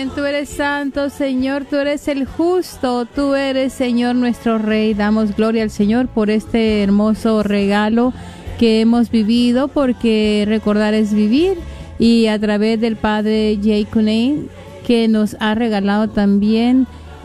Tú eres santo, Señor, tú eres el justo, tú eres, Señor, nuestro Rey. Damos gloria al Señor por este hermoso regalo que hemos vivido, porque recordar es vivir, y a través del Padre Jay Cunane, que nos ha regalado también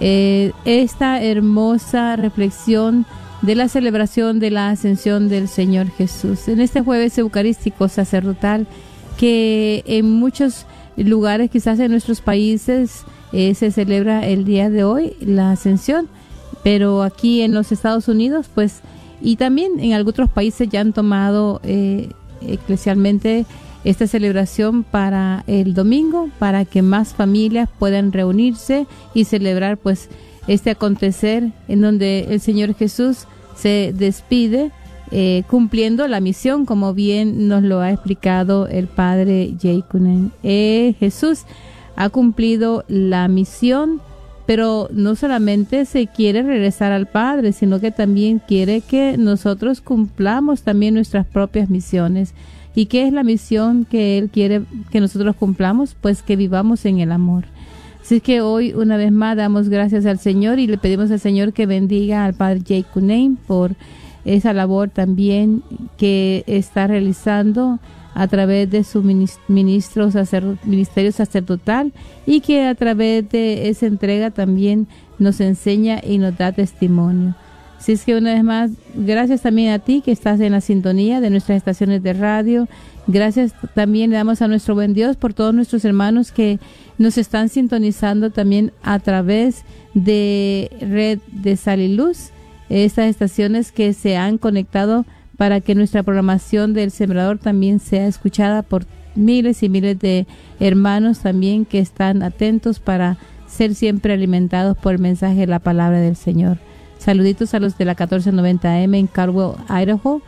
esta hermosa reflexión de la celebración de la ascensión del Señor Jesús. En este jueves eucarístico sacerdotal, que en muchos lugares, quizás en nuestros países, se celebra el día de hoy, la ascensión, pero aquí en los Estados Unidos, pues, y también en algunos otros países ya han tomado eclesialmente esta celebración para el domingo, para que más familias puedan reunirse y celebrar, pues, este acontecer en donde el Señor Jesús se despide, cumpliendo la misión, como bien nos lo ha explicado el Padre Jay Cunane. Jesús ha cumplido la misión, pero no solamente se quiere regresar al Padre, sino que también quiere que nosotros cumplamos también nuestras propias misiones. ¿Y qué es la misión que Él quiere que nosotros cumplamos? Pues que vivamos en el amor. Así que hoy, una vez más, damos gracias al Señor y le pedimos al Señor que bendiga al Padre Jay Cunane por esa labor también que está realizando a través de su ministerio sacerdotal, y que a través de esa entrega también nos enseña y nos da testimonio. Así es que una vez más, gracias también a ti que estás en la sintonía de nuestras estaciones de radio. Gracias también le damos a nuestro buen Dios por todos nuestros hermanos que nos están sintonizando también a través de Red de Sal y Luz, estas estaciones que se han conectado para que nuestra programación del Sembrador también sea escuchada por miles y miles de hermanos también que están atentos para ser siempre alimentados por el mensaje de la palabra del Señor. Saluditos a los de la 1490 AM en Caldwell, Idaho,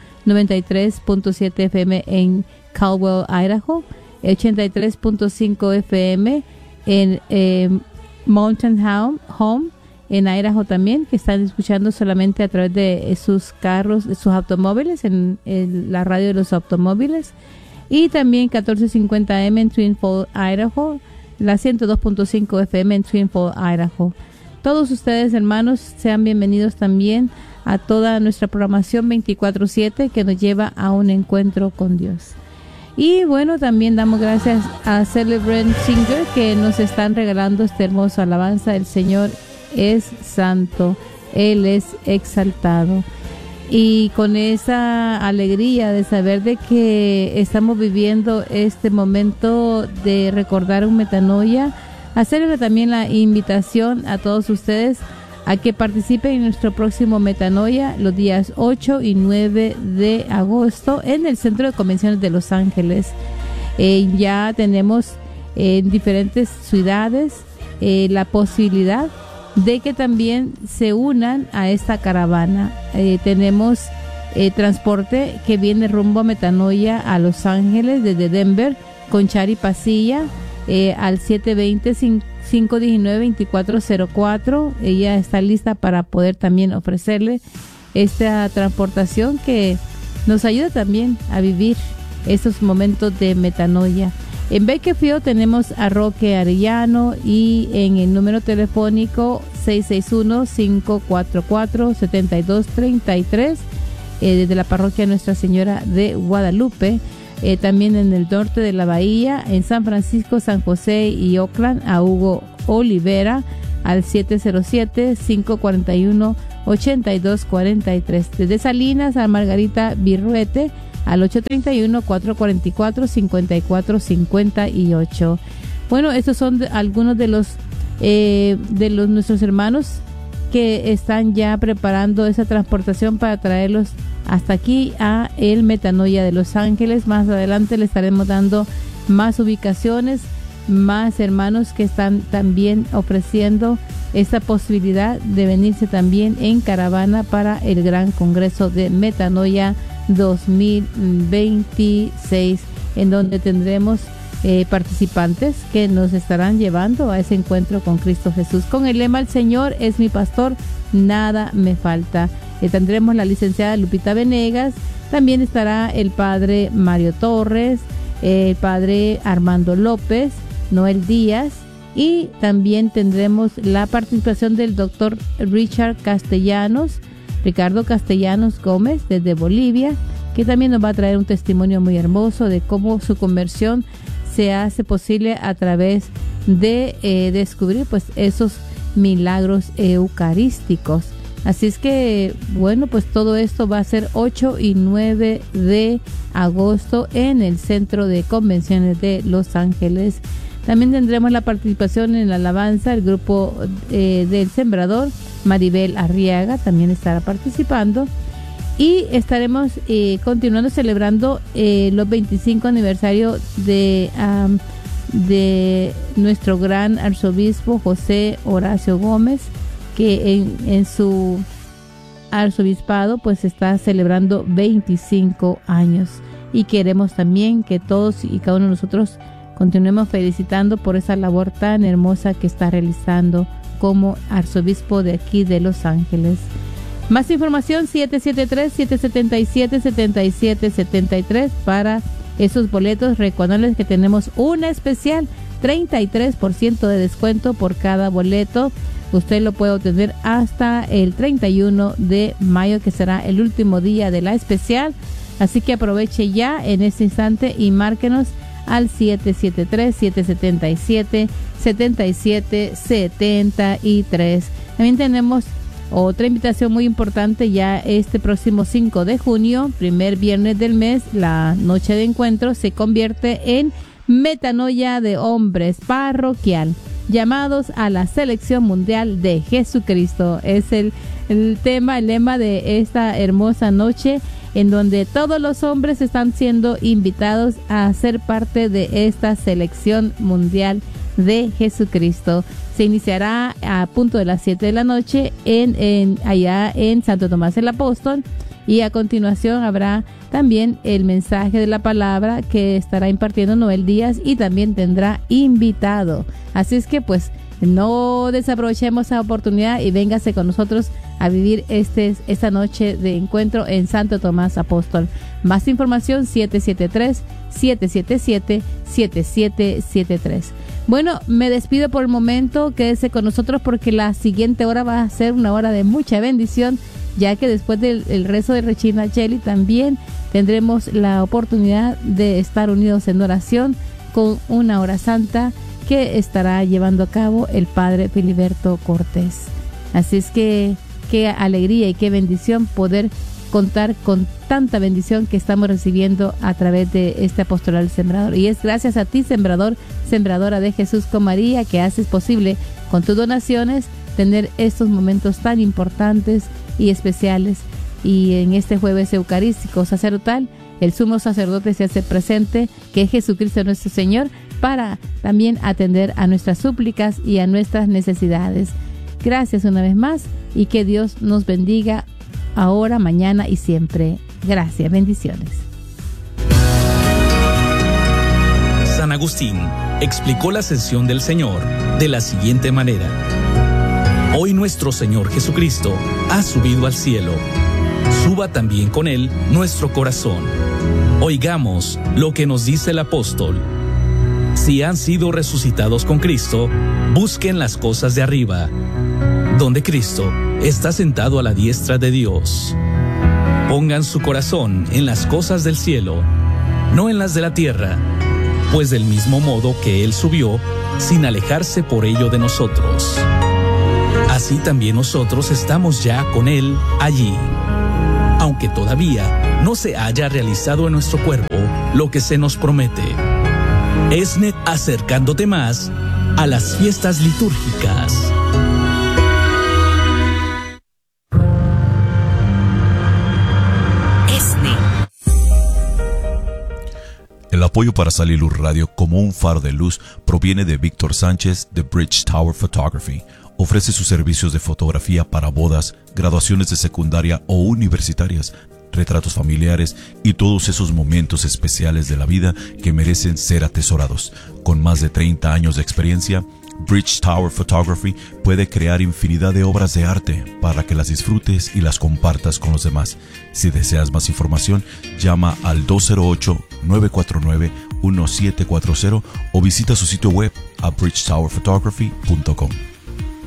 93.7 FM en Caldwell, Idaho, 83.5 FM en Mountain Home en Idaho también, que están escuchando solamente a través de sus carros, de sus automóviles, en la radio de los automóviles. Y también 1450 AM en Twin Falls, Idaho, la 102.5 FM en Twin Falls, Idaho. Todos ustedes, hermanos, sean bienvenidos también a toda nuestra programación 24/7 que nos lleva a un encuentro con Dios. Y bueno, también damos gracias a Celebrant Singer, que nos están regalando este hermoso alabanza. El Señor es santo, Él es exaltado. Y con esa alegría de saber de que estamos viviendo este momento de recordar un metanoia, hacerle también la invitación a todos ustedes a que participen en nuestro próximo metanoia los días 8 y 9 de agosto en el Centro de Convenciones de Los Ángeles. Ya tenemos en diferentes ciudades la posibilidad de que también se unan a esta caravana. Tenemos transporte que viene rumbo a metanoia a Los Ángeles desde Denver con Chari Pasilla al 720-519-2404. Ella está lista para poder también ofrecerle esta transportación que nos ayuda también a vivir estos momentos de metanoia. En Bakersfield tenemos a Roque Arellano, y en el número telefónico 661-544-7233 desde la parroquia Nuestra Señora de Guadalupe. También en el norte de la bahía, en San Francisco, San José y Oakland, a Hugo Olivera al 707-541-8243. Desde Salinas a Margarita Virruete al 831-444-5458. Bueno, estos son algunos de los nuestros hermanos que están ya preparando esa transportación para traerlos hasta aquí a el Metanoia de Los Ángeles. Más adelante le estaremos dando más ubicaciones, más hermanos que están también ofreciendo esta posibilidad de venirse también en caravana para el gran congreso de Metanoia 2026, en donde tendremos participantes que nos estarán llevando a ese encuentro con Cristo Jesús, con el lema: el Señor es mi pastor, nada me falta. Tendremos la licenciada Lupita Venegas, también estará el padre Mario Torres, el padre Armando López, Noel Díaz Y también tendremos la participación del doctor Ricardo Castellanos Gómez desde Bolivia, que también nos va a traer un testimonio muy hermoso de cómo su conversión se hace posible a través de descubrir pues esos milagros eucarísticos. Así es que, bueno, pues todo esto va a ser 8 y 9 de agosto en el Centro de Convenciones de Los Ángeles. También tendremos la participación en la alabanza, el grupo del Sembrador, Maribel Arriaga también estará participando. Y estaremos continuando celebrando los 25 aniversarios de nuestro gran arzobispo José Horacio Gómez, que en su arzobispado pues está celebrando 25 años. Y queremos también que todos y cada uno de nosotros continuemos felicitando por esa labor tan hermosa que está realizando como arzobispo de aquí de Los Ángeles. Más información 773-777-7773 para esos boletos. Recordarles que tenemos una especial 33% de descuento por cada boleto. Usted lo puede obtener hasta el 31 de mayo, que será el último día de la especial. Así que aproveche ya en este instante y márquenos al 773-777-7773. También tenemos otra invitación muy importante ya este próximo 5 de junio, primer viernes del mes. La noche de encuentro se convierte en Metanoia de Hombres Parroquial, llamados a la selección mundial de Jesucristo. Es el lema de esta hermosa noche, en donde todos los hombres están siendo invitados a ser parte de esta selección mundial de Jesucristo. Se iniciará a punto de las 7 de la noche allá en Santo Tomás el Apóstol, y a continuación habrá también el mensaje de la palabra que estará impartiendo Noel Díaz, y también tendrá invitado. Así es que pues no desaprovechemos esa oportunidad y véngase con nosotros a vivir esta noche de encuentro en Santo Tomás Apóstol. Más información 773-777-7773. Bueno, me despido por el momento. Quédese con nosotros porque la siguiente hora va a ser una hora de mucha bendición, ya que después del rezo de Regina Cheli también tendremos la oportunidad de estar unidos en oración con una hora santa que estará llevando a cabo el Padre Filiberto Cortés. Así es que qué alegría y qué bendición poder contar con tanta bendición que estamos recibiendo a través de este apostolado Sembrador. Y es gracias a ti, sembrador, sembradora de Jesús con María, que haces posible con tus donaciones tener estos momentos tan importantes y especiales. Y en este jueves eucarístico sacerdotal, el sumo sacerdote se hace presente, que es Jesucristo nuestro Señor, para también atender a nuestras súplicas y a nuestras necesidades. Gracias una vez más, y que Dios nos bendiga ahora, mañana y siempre. Gracias, bendiciones. San Agustín explicó la ascensión del Señor de la siguiente manera: hoy nuestro Señor Jesucristo ha subido al cielo. Suba también con Él nuestro corazón. Oigamos lo que nos dice el apóstol. Si han sido resucitados con Cristo, busquen las cosas de arriba, donde Cristo está sentado a la diestra de Dios. Pongan su corazón en las cosas del cielo, no en las de la tierra, pues del mismo modo que Él subió, sin alejarse por ello de nosotros, así también nosotros estamos ya con Él allí, aunque todavía no se haya realizado en nuestro cuerpo lo que se nos promete. ESNE, acercándote más a las fiestas litúrgicas. El apoyo para Sal y Luz Radio como un faro de luz proviene de Víctor Sánchez de Bridge Tower Photography. Ofrece sus servicios de fotografía para bodas, graduaciones de secundaria o universitarias, retratos familiares y todos esos momentos especiales de la vida que merecen ser atesorados. Con más de 30 años de experiencia, Bridge Tower Photography puede crear infinidad de obras de arte para que las disfrutes y las compartas con los demás. Si deseas más información, llama al 208-949-1740 o visita su sitio web a bridgetowerphotography.com.